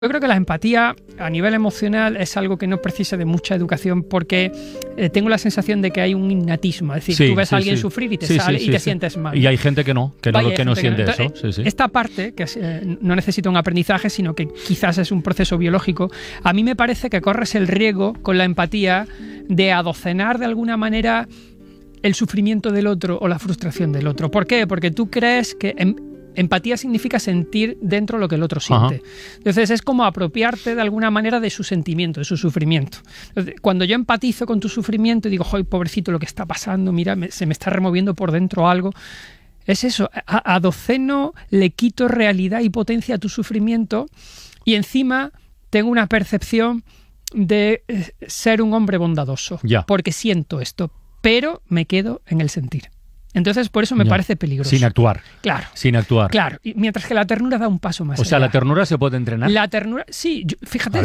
Yo creo que la empatía a nivel emocional es algo que no precisa de mucha educación porque tengo la sensación de que hay un innatismo. Es decir, tú ves a alguien sufrir y te sale y te sientes mal. Y hay gente que no siente eso. Entonces, esta parte, que no necesita un aprendizaje, sino que quizás es un proceso biológico, a mí me parece que corres el riesgo con la empatía de adocenar de alguna manera el sufrimiento del otro o la frustración del otro. ¿Por qué? Porque tú crees que empatía significa sentir dentro lo que el otro siente. Ajá. Entonces es como apropiarte de alguna manera de su sentimiento, de su sufrimiento. Entonces, cuando yo empatizo con tu sufrimiento y digo, ¡ay, pobrecito, lo que está pasando! Mira, se me está removiendo por dentro algo. Es eso, adoceno, le quito realidad y potencia a tu sufrimiento y encima tengo una percepción de ser un hombre bondadoso. Ya. Porque siento esto, pero me quedo en el sentir. Entonces, por eso me parece peligroso. Sin actuar. Claro. Sin actuar. Claro. Y mientras que la ternura da un paso más allá. O sea, ¿la ternura se puede entrenar? La ternura, sí. Fíjate,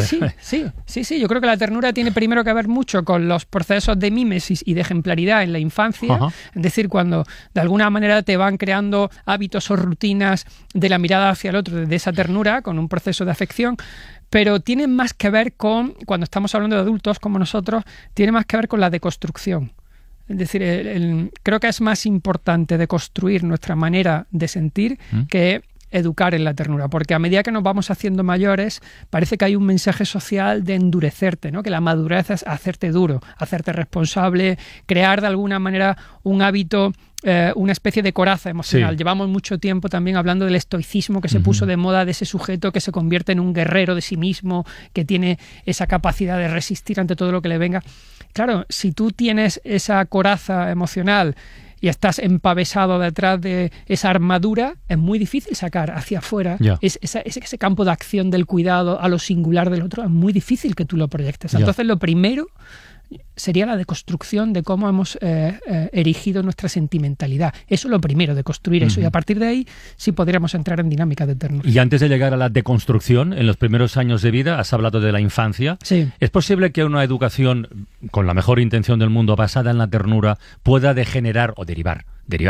sí. Yo creo que la ternura tiene primero que ver mucho con los procesos de mímesis y de ejemplaridad en la infancia. Ajá. Es decir, cuando de alguna manera te van creando hábitos o rutinas de la mirada hacia el otro, de esa ternura, con un proceso de afección. Pero tiene más que ver con, cuando estamos hablando de adultos como nosotros, tiene más que ver con la deconstrucción. Es decir, creo que es más importante deconstruir nuestra manera de sentir que educar en la ternura, porque a medida que nos vamos haciendo mayores parece que hay un mensaje social de endurecerte, ¿no? Que la madurez es hacerte duro, hacerte responsable, crear de alguna manera un hábito, una especie de coraza emocional. Sí. Llevamos mucho tiempo también hablando del estoicismo que se puso de moda, de ese sujeto que se convierte en un guerrero de sí mismo, que tiene esa capacidad de resistir ante todo lo que le venga. Claro, si tú tienes esa coraza emocional y estás empavesado detrás de esa armadura, es muy difícil sacar hacia afuera ese campo de acción del cuidado a lo singular del otro. Es muy difícil que tú lo proyectes. Entonces, lo primero sería la deconstrucción de cómo hemos erigido nuestra sentimentalidad. Eso es lo primero, de construir eso. Y a partir de ahí sí podríamos entrar en dinámica de ternura. Y antes de llegar a la deconstrucción, en los primeros años de vida, has hablado de la infancia. Sí. ¿Es posible que una educación con la mejor intención del mundo basada en la ternura pueda degenerar o derivar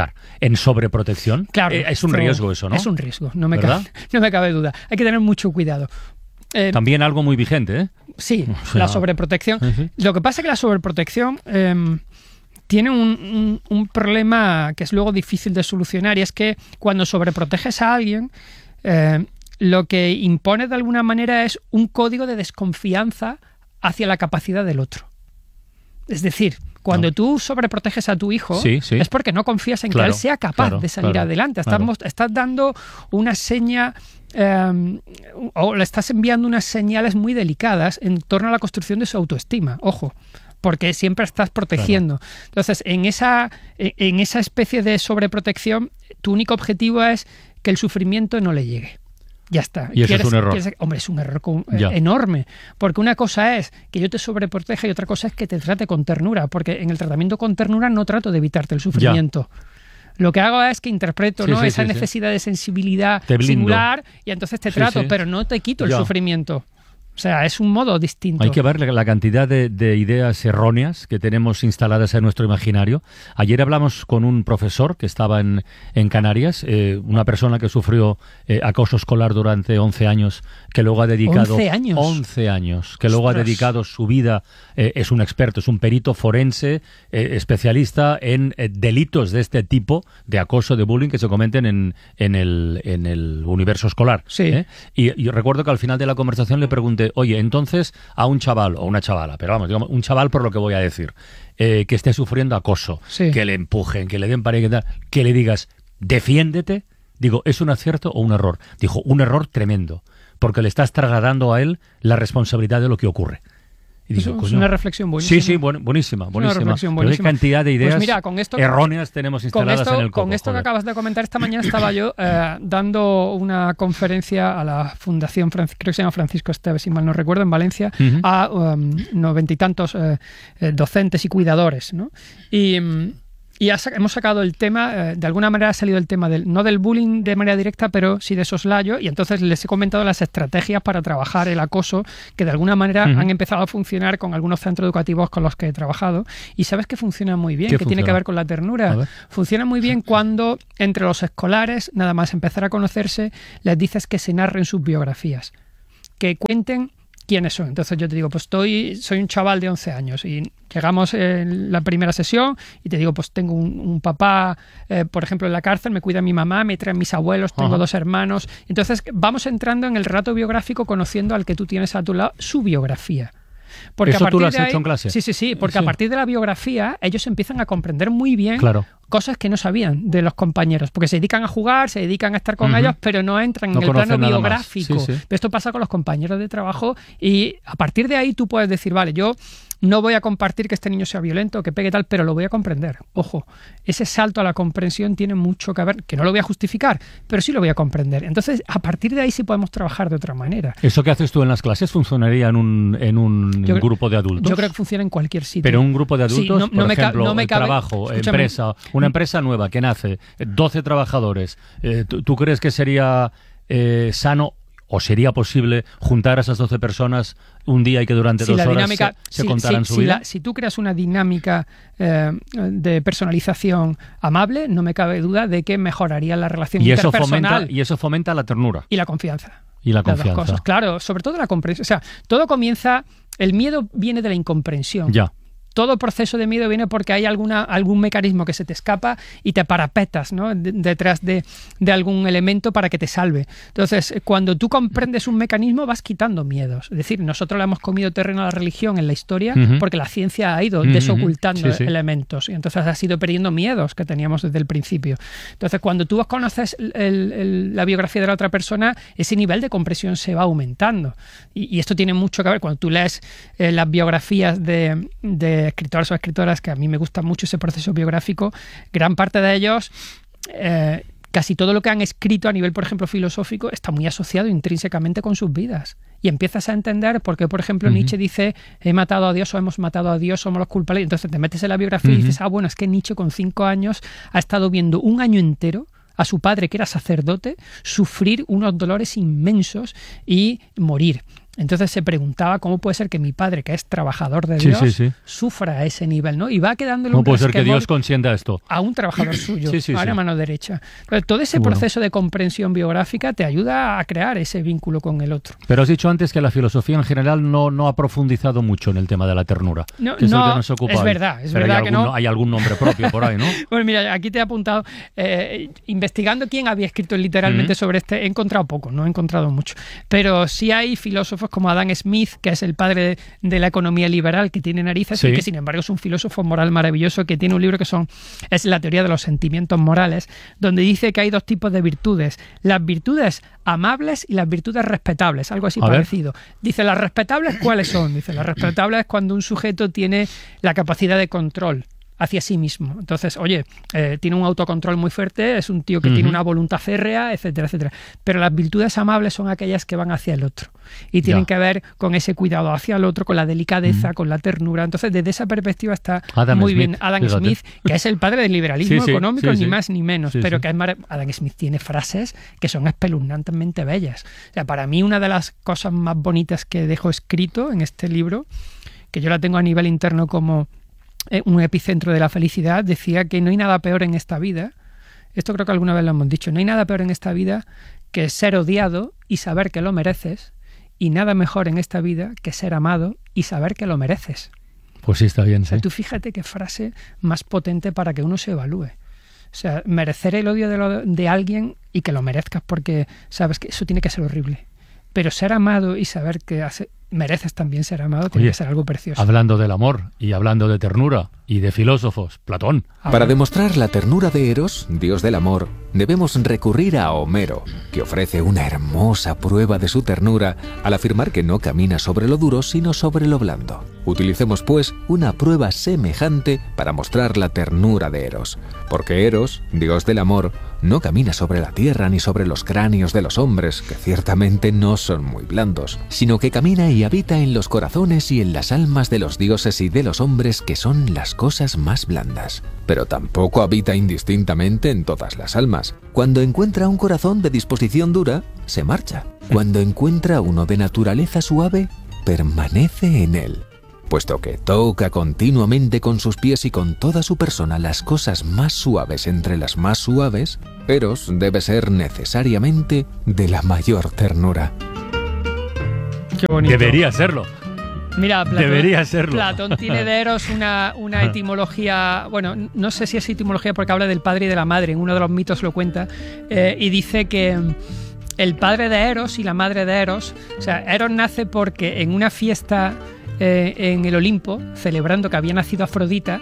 en sobreprotección? Claro. Es un riesgo eso, ¿no? Es un riesgo, no me cabe duda. Hay que tener mucho cuidado. También algo muy vigente, ¿eh? Sí, o sea, la sobreprotección. Lo que pasa es que la sobreprotección tiene un problema que es luego difícil de solucionar, y es que cuando sobreproteges a alguien, lo que impone de alguna manera es un código de desconfianza hacia la capacidad del otro. Es decir, cuando tú sobreproteges a tu hijo, es porque no confías en que él sea capaz de salir adelante. Estás dando una seña, o le estás enviando unas señales muy delicadas en torno a la construcción de su autoestima. Ojo, porque siempre estás protegiendo. Entonces, en esa especie de sobreprotección, tu único objetivo es que el sufrimiento no le llegue. Ya está. Y eso es un error. Hombre, es un error enorme. Porque una cosa es que yo te sobreproteja y otra cosa es que te trate con ternura. Porque en el tratamiento con ternura no trato de evitarte el sufrimiento. Lo que hago es que interpreto esa necesidad de sensibilidad singular y entonces te trato, pero no te quito el sufrimiento. O sea, es un modo distinto. Hay que ver la cantidad de ideas erróneas que tenemos instaladas en nuestro imaginario. Ayer hablamos con un profesor que estaba en Canarias, una persona que sufrió acoso escolar durante 11 años, que luego ha dedicado... 11 años. 11 años, que luego ha dedicado su vida, es un experto, es un perito forense, especialista en delitos de este tipo, de acoso, de bullying, que se cometen en el universo escolar. Sí. Y recuerdo que al final de la conversación le pregunté, oye, entonces a un chaval o una chavala, pero vamos, digamos, un chaval por lo que voy a decir, que esté sufriendo acoso, que le empujen, que le den pared, que le digas, defiéndete, digo, ¿es un acierto o un error? Dijo, un error tremendo, porque le estás trasladando a él la responsabilidad de lo que ocurre. Y digo, es una reflexión buenísima. Sí, buenísima. Pero hay cantidad de ideas erróneas tenemos instaladas en el coco. Con esto que acabas de comentar, esta mañana estaba yo dando una conferencia a la Fundación, creo que se llama Francisco Esteves, si mal no recuerdo, en Valencia, a 90 y tantos docentes y cuidadores, ¿no? Y hemos sacado el tema, de alguna manera ha salido el tema no del bullying de manera directa, pero sí de soslayo, y entonces les he comentado las estrategias para trabajar el acoso, que de alguna manera han empezado a funcionar con algunos centros educativos con los que he trabajado, y sabes que funciona muy bien, que tiene que ver con la ternura. Funciona muy bien cuando entre los escolares, nada más empezar a conocerse, les dices que se narren sus biografías. que cuenten quiénes son. Entonces yo te digo, pues soy un chaval de 11 años y llegamos en la primera sesión y te digo, pues tengo un papá, por ejemplo, en la cárcel, me cuida mi mamá, me traen mis abuelos, tengo 2 hermanos. Entonces vamos entrando en el relato biográfico conociendo al que tú tienes a tu lado su biografía. Porque ¿Eso tú lo has hecho en clase? Sí, porque a partir de la biografía ellos empiezan a comprender muy bien cosas que no sabían de los compañeros, porque se dedican a jugar, se dedican a estar con ellos, pero no entran en el plano biográfico. Esto pasa con los compañeros de trabajo y a partir de ahí tú puedes decir, vale, yo no voy a compartir que este niño sea violento, que pegue tal, pero lo voy a comprender. Ojo, ese salto a la comprensión tiene mucho que ver, que no lo voy a justificar, pero sí lo voy a comprender. Entonces, a partir de ahí sí podemos trabajar de otra manera. ¿Eso que haces tú en las clases funcionaría en un grupo de adultos? Yo creo que funciona en cualquier sitio. Pero un grupo de adultos, por ejemplo, trabajo, empresa, una empresa nueva que nace, 12 trabajadores, ¿tú crees que sería sano o sería posible juntar a esas 12 personas un día y que durante 2 horas se contaran su vida? Si tú creas una dinámica de personalización amable, no me cabe duda de que mejoraría la relación interpersonal. Y eso fomenta la ternura. Y la confianza. Y la confianza. Las 2 cosas. Claro, sobre todo la comprensión. O sea, todo comienza... El miedo viene de la incomprensión. Ya. Todo proceso de miedo viene porque hay algún mecanismo que se te escapa y te parapetas, ¿no?, detrás de algún elemento para que te salve. Entonces, cuando tú comprendes un mecanismo, vas quitando miedos. Es decir, nosotros le hemos comido terreno a la religión en la historia porque la ciencia ha ido desocultando elementos y entonces has ido perdiendo miedos que teníamos desde el principio. Entonces, cuando tú conoces la biografía de la otra persona, ese nivel de comprensión se va aumentando. Y esto tiene mucho que ver cuando tú lees las biografías de escritores o escritoras, que a mí me gusta mucho ese proceso biográfico. Gran parte de ellos, casi todo lo que han escrito a nivel, por ejemplo, filosófico, está muy asociado intrínsecamente con sus vidas. Y empiezas a entender por qué, por ejemplo, Nietzsche dice, he matado a Dios o hemos matado a Dios, somos los culpables. Entonces te metes en la biografía y dices, bueno, es que Nietzsche con 5 años ha estado viendo un año entero a su padre, que era sacerdote, sufrir unos dolores inmensos y morir. Entonces se preguntaba cómo puede ser que mi padre, que es trabajador de Dios, sufra a ese nivel, ¿no? Y va quedándole un puede ser que Dios consienta esto a un trabajador suyo, a la mano derecha. Pero todo ese proceso de comprensión biográfica te ayuda a crear ese vínculo con el otro. Pero has dicho antes que la filosofía en general no ha profundizado mucho en el tema de la ternura. No, que es el que nos ocupa es verdad, es verdad que no. Hay algún nombre propio por ahí, ¿no? Bueno, mira, aquí te he apuntado, investigando quién había escrito literalmente sobre este, he encontrado poco, no he encontrado mucho. Pero sí hay filósofos como Adam Smith, que es el padre de la economía liberal, que tiene narices y que sin embargo es un filósofo moral maravilloso, que tiene un libro que es la teoría de los sentimientos morales, donde dice que hay 2 tipos de virtudes: las virtudes amables y las virtudes respetables, algo así parecido. Dice, las respetables, ¿cuáles son? Dice, las respetables es cuando un sujeto tiene la capacidad de control hacia sí mismo. Entonces, oye, tiene un autocontrol muy fuerte, es un tío que tiene una voluntad férrea, etcétera, etcétera. Pero las virtudes amables son aquellas que van hacia el otro y tienen que ver con ese cuidado hacia el otro, con la delicadeza, con la ternura. Entonces, desde esa perspectiva está muy bien Adam Smith, que es el padre del liberalismo económico, ni más ni menos, pero que Adam Smith tiene frases que son espeluznantemente bellas. O sea, para mí una de las cosas más bonitas que dejo escrito en este libro, que yo la tengo a nivel interno como un epicentro de la felicidad, decía que no hay nada peor en esta vida, esto creo que alguna vez lo hemos dicho, no hay nada peor en esta vida que ser odiado y saber que lo mereces, y nada mejor en esta vida que ser amado y saber que lo mereces. Pues sí, está bien. O sea, tú fíjate qué frase más potente para que uno se evalúe. O sea, merecer el odio de alguien y que lo merezcas, porque sabes que eso tiene que ser horrible. Pero ser amado y saber que mereces también ser amado tiene que ser algo precioso. Hablando del amor y hablando de ternura y de filósofos, Platón. Para demostrar la ternura de Eros, dios del amor, debemos recurrir a Homero, que ofrece una hermosa prueba de su ternura al afirmar que no camina sobre lo duro, sino sobre lo blando. Utilicemos, pues, una prueba semejante para mostrar la ternura de Eros, porque Eros, dios del amor, no camina sobre la tierra ni sobre los cráneos de los hombres, que ciertamente no son muy blandos, sino que camina y habita en los corazones y en las almas de los dioses y de los hombres, que son las cosas más blandas. Pero tampoco habita indistintamente en todas las almas. Cuando encuentra un corazón de disposición dura, se marcha. Cuando encuentra uno de naturaleza suave, permanece en él. Puesto que toca continuamente con sus pies y con toda su persona las cosas más suaves entre las más suaves, Eros debe ser necesariamente de la mayor ternura. Qué bonito. Debería serlo. Mira, Debería serlo. Platón tiene de Eros una etimología, bueno, no sé si es etimología porque habla del padre y de la madre, en uno de los mitos lo cuenta, y dice que el padre de Eros y la madre de Eros, o sea, Eros nace porque en una fiesta en el Olimpo, celebrando que había nacido Afrodita,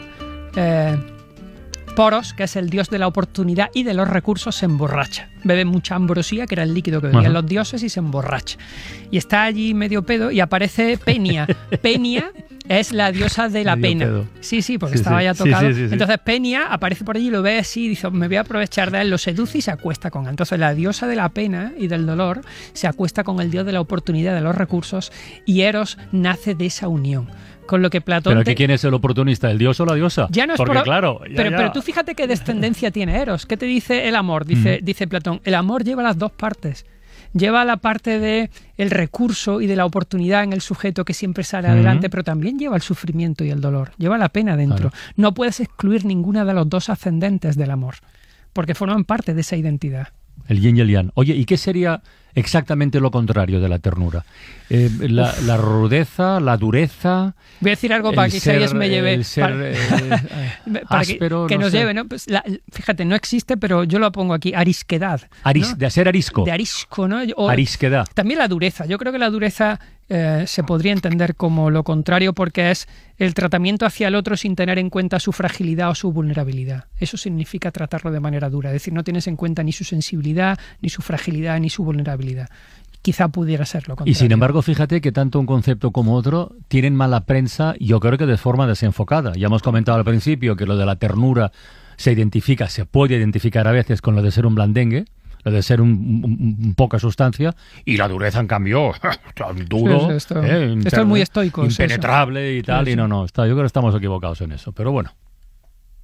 Poros, que es el dios de la oportunidad y de los recursos, se emborracha. Bebe mucha ambrosía, que era el líquido que bebían los dioses, y se emborracha. Y está allí medio pedo y aparece Penia. Penia es la diosa de la pena. Pedo. Sí, porque estaba ya tocado. Sí. Entonces Penia aparece por allí, lo ve así y dice, me voy a aprovechar de él, lo seduce y se acuesta con él. Entonces la diosa de la pena y del dolor se acuesta con el dios de la oportunidad, de los recursos, y Eros nace de esa unión. Con lo que Platón... ¿Pero quién es el oportunista? ¿El dios o la diosa? Ya no es porque claro... Pero tú fíjate qué descendencia tiene Eros. ¿Qué te dice el amor? Dice Platón, el amor lleva las dos partes. Lleva la parte de el recurso y de la oportunidad en el sujeto que siempre sale adelante, pero también lleva el sufrimiento y el dolor. Lleva la pena dentro. Claro. No puedes excluir ninguna de los dos ascendentes del amor, porque forman parte de esa identidad. El yin y el yang. Oye, ¿y qué sería exactamente lo contrario de la ternura? La rudeza, la dureza... Voy a decir algo para que Isaías me lleve... El ser para áspero, que nos lleve, ¿no? Pues fíjate, no existe, pero yo lo pongo aquí, arisquedad. ¿no? De ser arisco. De arisco, ¿no? Arisquedad. También la dureza. Yo creo que la dureza se podría entender como lo contrario, porque es el tratamiento hacia el otro sin tener en cuenta su fragilidad o su vulnerabilidad. Eso significa tratarlo de manera dura. Es decir, no tienes en cuenta ni su sensibilidad, ni su fragilidad, ni su vulnerabilidad. Quizá pudiera ser lo contrario. Y sin embargo, fíjate que tanto un concepto como otro tienen mala prensa, yo creo que de forma desenfocada. Ya hemos comentado al principio que lo de la ternura se puede identificar a veces con lo de ser un blandengue, lo de ser un poca sustancia, y la dureza, en cambio, tan duro, esto es muy estoico. Impenetrable y tal, y no, yo creo que estamos equivocados en eso, pero bueno.